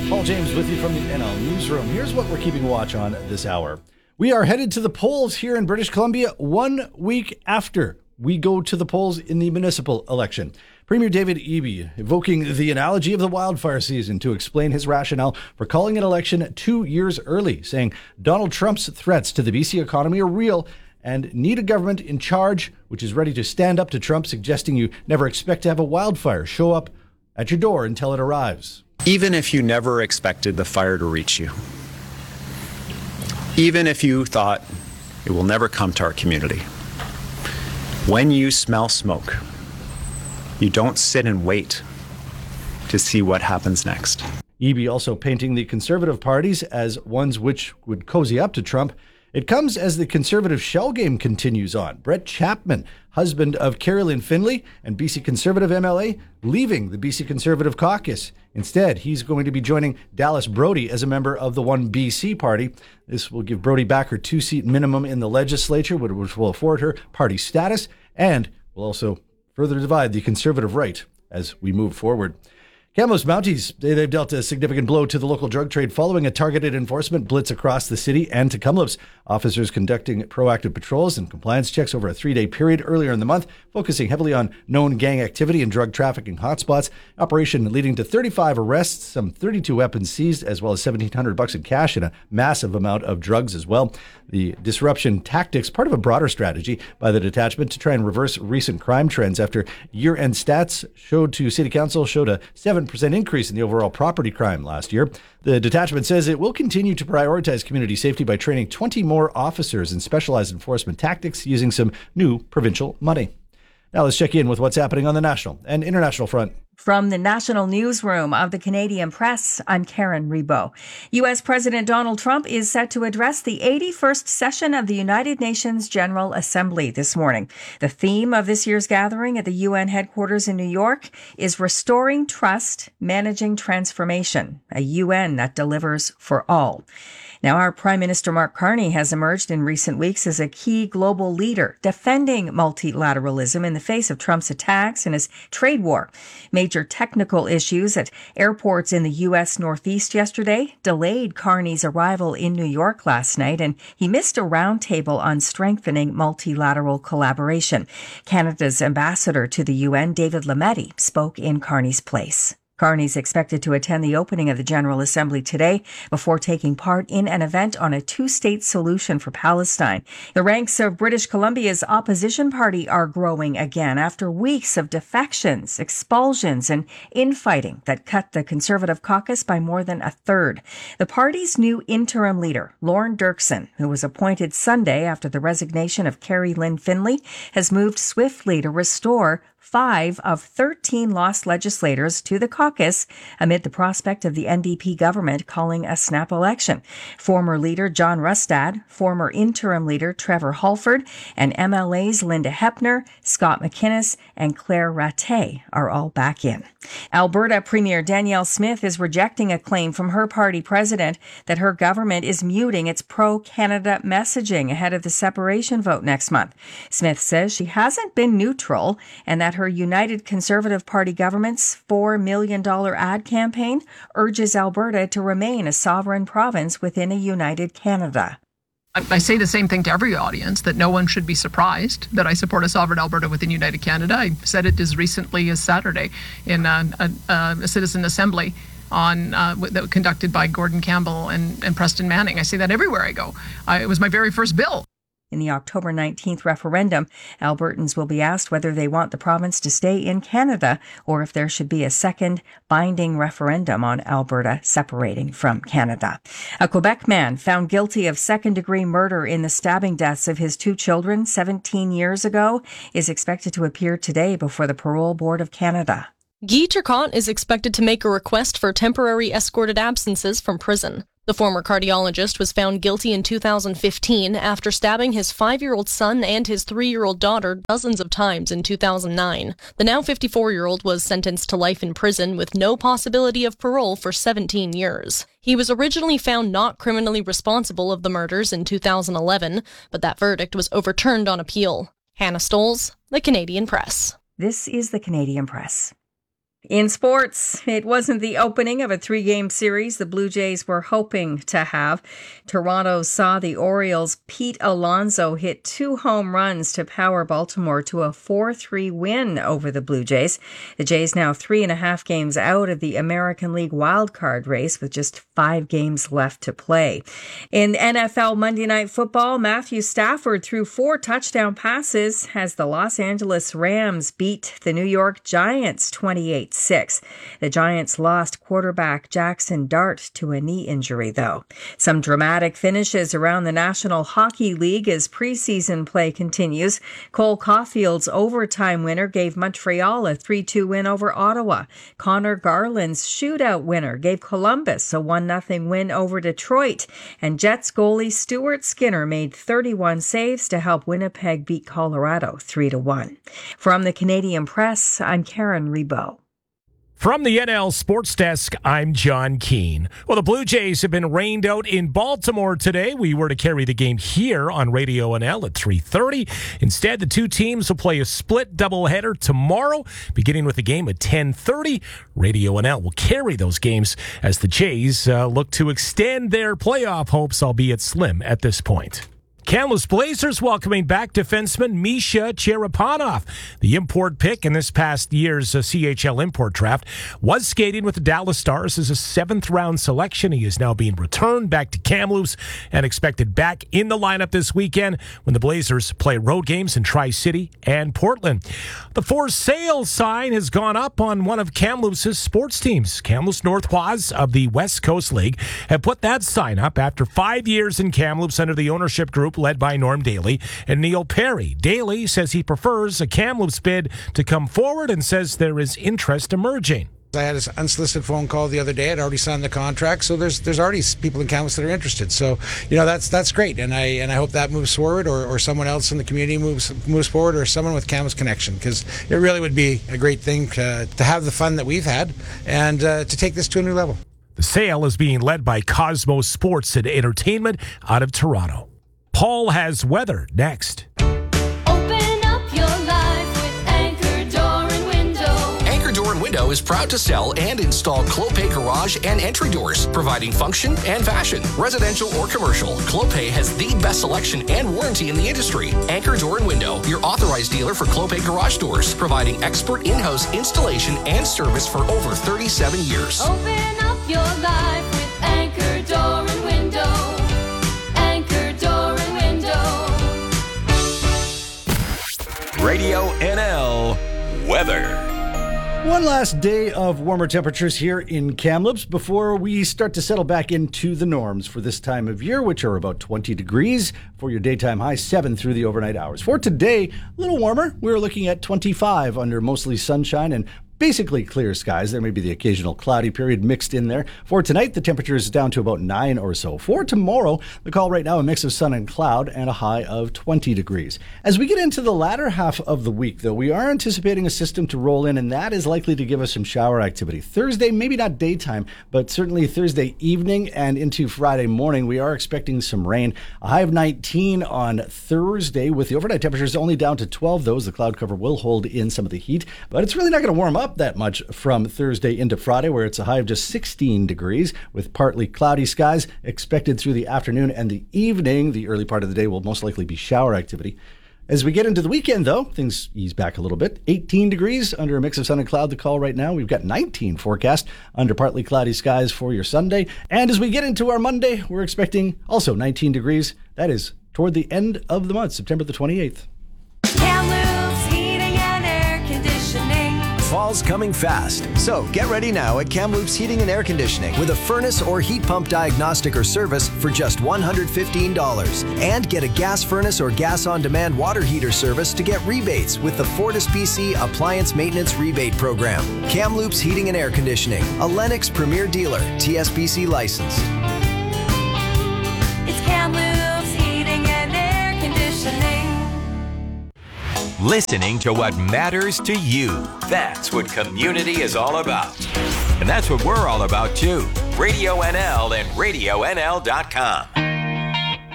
Paul James with you from the NL Newsroom. Here's what we're keeping watch on this hour. We are headed to the polls here in British Columbia 1 week after we go to the polls in the municipal election. Premier David Eby evoking the analogy of the wildfire season to explain his rationale for calling an election 2 years early, saying Donald Trump's threats to the BC economy are real and need a government in charge which is ready to stand up to Trump, suggesting you never expect to have a wildfire show up at your door until it arrives. Even if you never expected the fire to reach you, even if you thought it will never come to our community, when you smell smoke, you don't sit and wait to see what happens next. Eby also painting the Conservative parties as ones which would cozy up to Trump. It comes as the Conservative shell game continues on. Brett Chapman, husband of Carrie-Lynne Findlay and BC Conservative MLA, leaving the BC Conservative caucus. Instead, he's going to be joining Dallas Brody as a member of the One BC party. This will give Brody back her 2-seat minimum in the legislature, which will afford her party status, and will also further divide the Conservative right as we move forward. Kamloops Mounties, they've dealt a significant blow to the local drug trade following a targeted enforcement blitz across the city and to Kamloops. Officers conducting proactive patrols and compliance checks over a 3-day period earlier in the month, focusing heavily on known gang activity and drug trafficking hotspots. Operation leading to 35 arrests, some 32 weapons seized, as well as $1,700 in cash and a massive amount of drugs as well. The disruption tactics, part of a broader strategy by the detachment to try and reverse recent crime trends after year-end stats showed a 7% increase in the overall property crime last year. The detachment says it will continue to prioritize community safety by training 20 more officers in specialized enforcement tactics using some new provincial money. Now let's check in with what's happening on the national and international front. From the National Newsroom of the Canadian Press, I'm Karen Rebo. U.S. President Donald Trump is set to address the 81st session of the United Nations General Assembly this morning. The theme of this year's gathering at the UN headquarters in New York is Restoring Trust, Managing Transformation, a UN that delivers for all. Now, our Prime Minister Mark Carney has emerged in recent weeks as a key global leader, defending multilateralism in the face of Trump's attacks and his trade war. Major technical issues at airports in the U.S. Northeast yesterday delayed Carney's arrival in New York last night, and he missed a roundtable on strengthening multilateral collaboration. Canada's ambassador to the UN, David Lametti, spoke in Carney's place. Carney's expected to attend the opening of the General Assembly today before taking part in an event on a two-state solution for Palestine. The ranks of British Columbia's opposition party are growing again after weeks of defections, expulsions, and infighting that cut the Conservative caucus by more than a third. The party's new interim leader, Lorne Dirksen, who was appointed Sunday after the resignation of Carrie-Lynne Findlay, has moved swiftly to restore 5 of 13 lost legislators to the caucus amid the prospect of the NDP government calling a snap election. Former leader John Rustad, former interim leader Trevor Halford, and MLAs Linda Hepner, Scott McInnes, and Claire Rattay are all back in. Alberta Premier Danielle Smith is rejecting a claim from her party president that her government is muting its pro-Canada messaging ahead of the separation vote next month. Smith says she hasn't been neutral and that her United Conservative Party government's $4 million ad campaign urges Alberta to remain a sovereign province within a united Canada. I say the same thing to every audience, that no one should be surprised that I support a sovereign Alberta within United Canada. I said it as recently as Saturday in a citizen assembly that conducted by Gordon Campbell and Preston Manning. I say that everywhere I go. It was my very first bill. In the October 19th referendum, Albertans will be asked whether they want the province to stay in Canada or if there should be a second binding referendum on Alberta separating from Canada. A Quebec man found guilty of second-degree murder in the stabbing deaths of his 2 children 17 years ago is expected to appear today before the Parole Board of Canada. Guy Turcotte is expected to make a request for temporary escorted absences from prison. The former cardiologist was found guilty in 2015 after stabbing his 5-year-old son and his 3-year-old daughter dozens of times in 2009. The now 54-year-old was sentenced to life in prison with no possibility of parole for 17 years. He was originally found not criminally responsible of the murders in 2011, but that verdict was overturned on appeal. Hannah Stoles, The Canadian Press. This is The Canadian Press. In sports, it wasn't the opening of a 3-game series the Blue Jays were hoping to have. Toronto saw the Orioles' Pete Alonso hit 2 home runs to power Baltimore to a 4-3 win over the Blue Jays. The Jays now 3.5 games out of the American League wildcard race with just 5 games left to play. In NFL Monday Night Football, Matthew Stafford threw 4 touchdown passes as the Los Angeles Rams beat the New York Giants 28-6. The Giants lost quarterback Jackson Dart to a knee injury, though. Some dramatic finishes around the National Hockey League as preseason play continues. Cole Caulfield's overtime winner gave Montreal a 3-2 win over Ottawa. Connor Garland's shootout winner gave Columbus a 1-0 win over Detroit. And Jets goalie Stuart Skinner made 31 saves to help Winnipeg beat Colorado 3-1. From the Canadian Press, I'm Karen Rebo. From the NL Sports Desk, I'm John Keane. Well, the Blue Jays have been rained out in Baltimore today. We were to carry the game here on Radio NL at 3:30. Instead, the 2 teams will play a split doubleheader tomorrow, beginning with a game at 10:30. Radio NL will carry those games as the Jays look to extend their playoff hopes, albeit slim at this point. Kamloops Blazers welcoming back defenseman Misha Cherepanov. The import pick in this past year's CHL import draft was skating with the Dallas Stars as a 7th-round selection. He is now being returned back to Kamloops and expected back in the lineup this weekend when the Blazers play road games in Tri-City and Portland. The for sale sign has gone up on one of Kamloops' sports teams. Kamloops Northwaz of the West Coast League have put that sign up after 5 years in Kamloops under the ownership group led by Norm Daly and Neil Perry. Daly says he prefers a Kamloops bid to come forward and says there is interest emerging. I had an unsolicited phone call the other day. I'd already signed the contract, so there's already people in Kamloops that are interested. So, that's great, and I hope that moves forward, or someone else in the community moves forward, or someone with Kamloops connection, because it really would be a great thing to have the fun that we've had and to take this to a new level. The sale is being led by Cosmos Sports and Entertainment out of Toronto. Paul has weather next. Open up your life with Anchor Door and Window. Anchor Door and Window is proud to sell and install Clopay garage and entry doors, providing function and fashion. Residential or commercial, Clopay has the best selection and warranty in the industry. Anchor Door and Window, your authorized dealer for Clopay garage doors, providing expert in-house installation and service for over 37 years. Open up your life with Anchor Door and Window. Radio NL weather. One last day of warmer temperatures here in Kamloops before we start to settle back into the norms for this time of year, which are about 20 degrees for your daytime high, 7 through the overnight hours. For today, a little warmer. We're looking at 25 under mostly sunshine and basically clear skies. There may be the occasional cloudy period mixed in there. For tonight, the temperature is down to about 9 or so. For tomorrow, the call right now, a mix of sun and cloud and a high of 20 degrees. As we get into the latter half of the week, though, we are anticipating a system to roll in, and that is likely to give us some shower activity. Thursday, maybe not daytime, but certainly Thursday evening and into Friday morning, we are expecting some rain. A high of 19 on Thursday, with the overnight temperatures only down to 12. Those, the cloud cover will hold in some of the heat, but it's really not going to warm up that much from Thursday into Friday, where it's a high of just 16 degrees with partly cloudy skies expected through the afternoon and the evening. The early part of the day will most likely be shower activity. As we get into the weekend, though, things ease back a little bit. 18 degrees under a mix of sun and cloud, the call right now. We've got 19 forecast under partly cloudy skies for your Sunday. And as we get into our Monday, we're expecting also 19 degrees. That is toward the end of the month, September the 28th. Kamloops Heating and Air Conditioning. Fall's coming fast, so get ready now at Kamloops Heating and Air Conditioning with a furnace or heat pump diagnostic or service for just $115. And get a gas furnace or gas on-demand water heater service to get rebates with the FortisBC Appliance Maintenance Rebate Program. Kamloops Heating and Air Conditioning, a Lennox Premier Dealer, TSBC licensed. It's Kamloops Heating and Air Conditioning. Listening to what matters to you. That's what community is all about. And that's what we're all about, too. Radio NL and RadioNL.com.